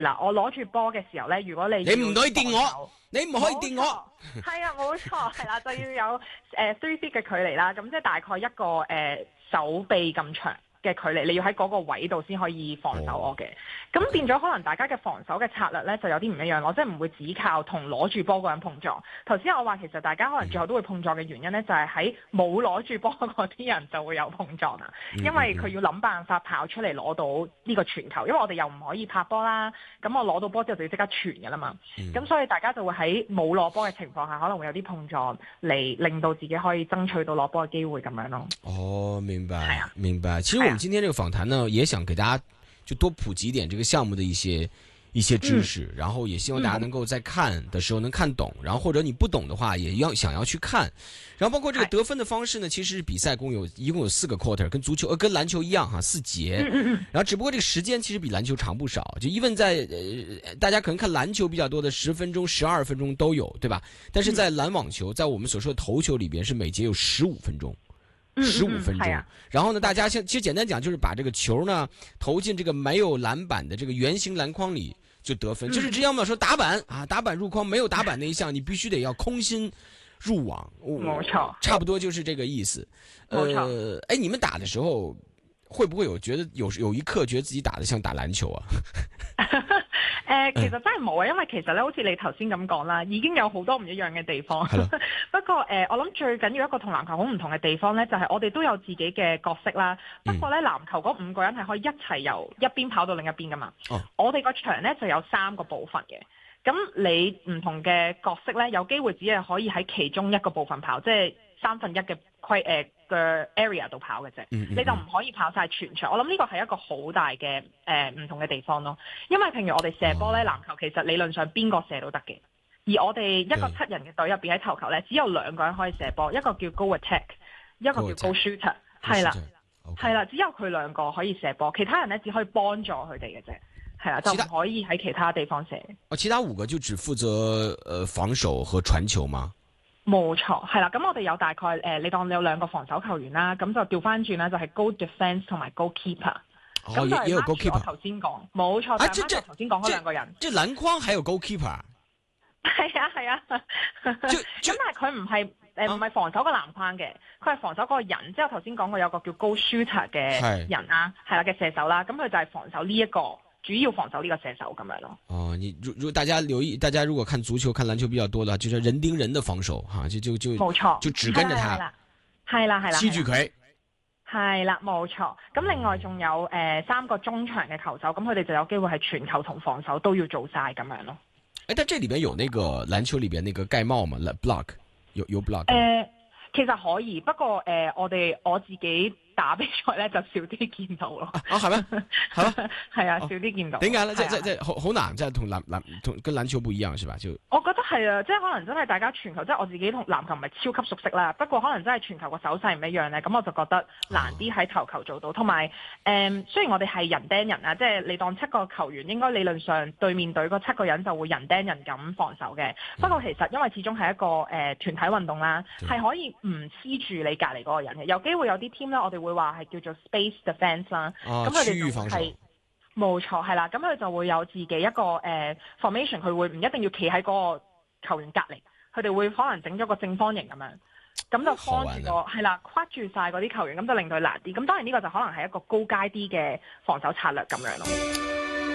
嗱，我攞住波嘅時候咧，如果你唔可以掂我我， 你唔可以掂我。 係啊，冇錯，係啦，就要有3 feet 嘅距離啦。咁即係大概一個手臂咁長嘅距離，你要喺嗰個位度先可以防守我嘅。咁變咗可能大家嘅防守嘅策略咧就有啲唔一樣咯，即係唔會只靠同攞住波嗰人碰撞。頭先我話其實大家可能最後都會碰撞嘅原因咧，就係喺冇攞住波嗰啲人就會有碰撞啦，因為佢要諗辦法跑出嚟攞到呢個傳球，因為我哋又唔可以拍波啦，咁我攞到波之後就要即刻傳㗎啦嘛，咁所以大家就會喺冇攞波嘅情況下，可能會有啲碰撞嚟令到自己可以爭取到攞波嘅機會咁樣咯。 哦，明白，明白。其實我們今天這個訪談呢，也想給大家就多普及一點這個項目的一些知識，然後也希望大家能夠在看的時候能看懂，然後或者你不懂的話也想要去看，然後包括這個得分的方式呢，其實比賽一共有4個 quarter，跟籃球一樣哈，4節，然後只不過這個時間其實比籃球長不少，就even在大家可能看籃球比較多的10分鐘、12分鐘都有，對吧？但是在籃網球，在我們所說的頭球裏邊，是每節有15分鐘。15分鐘，然後呢，大家其實簡單講就是把這個球呢投進這個沒有籃板的這個圓形籃筐裏就得分，就是這樣嘛。說打板入筐，沒有打板那一項，你必須得要空心入網。 冇錯， 差不多就是這個意思。你們打的時候會不會覺得有一刻覺得自己打得像打籃球啊？ 其實真係冇啊，因為其實咧，好似你頭先咁講啦，已經有好多唔一樣嘅地方。不過我諗最緊要一個同籃球好唔同嘅地方咧，就係我哋都有自己嘅角色啦。不過咧，籃球嗰5個人係可以一齊由一邊跑到另一邊噶嘛。我哋個場咧就有3個部分嘅。咁你唔同嘅角色咧，有機會只係可以喺其中一個部分跑，即係1/3嘅area 度跑嘅啫，你就唔可以跑晒全場。我諗呢個係一個好大嘅唔同嘅地方咯。因為譬如我哋射波咧，籃球其實理論上邊個射都得嘅，而我哋一個7人嘅隊入邊喺頭球咧，只有2個人可以射波，一個叫 go attack， 一個叫 go shooter， 係啦，係啦，只有佢2個可以射波，其他人咧只可以幫助佢哋嘅啫，係啦，就唔可以喺其他地方射。 其他5個就只負責防守和傳球嗎？ 冇錯，係啦，咁我哋有大概你當你有2個防守球員啦，咁就調翻轉啦，就係 go defense 同埋 go keeper。咁就係 goalkeeper。我頭先講冇錯，就係頭先講嗰2個人。 即係籃筐還有 goalkeeper。 係啊。咁但係佢唔係防守個籃筐嘅，佢係防守嗰個人。即係我頭先講過有個叫 go shooter 嘅人啦，係啦嘅射手啦，咁佢就係防守呢一個。主要防守呢個射手咁樣咯。哦， 你如大家留意，大家如果看足球、看籃球比較多的話，就是人盯人的防守哈，就冇錯， 就只跟着他， 係啦， 黐住佢， 係啦，冇錯。咁另外仲有3個中場嘅球手，咁佢哋就有機會係傳球同防守都要做晒咁樣咯。 但這裏邊有那個籃球裏邊那個蓋帽嘛 ？block 有 block。 其實可以，不過我自己打比賽咧就少啲見到咯。 係咩？ 係啊，少啲見到。 點解咧？即係好難，即係同跟籃球不一樣，是吧？就我覺得係啊，即係可能真係大家傳球，即係我自己同籃球唔係超級熟悉啦。不過可能真係傳球個手勢唔一樣咧，咁我就覺得難啲喺頭球做到。同埋雖然我哋係人盯人啊，即係你當7個球員，應該理論上對面隊嗰7個人就會人盯人咁防守嘅。不過其實因為始終係一個團體運動啦，係可以唔黐住你隔離嗰個人嘅。有機會有啲 team 咧，我哋會話係叫做 space defence 啦。咁佢哋就係冇錯，係啦。咁佢就會有自己一個formation，佢會唔一定要企喺嗰個球員隔離，佢哋會可能整咗個正方形咁樣，咁就框住個係啦，框住晒嗰啲球員，咁就令到佢難啲。咁當然呢個就可能係一個高階啲嘅防守策略咁樣咯。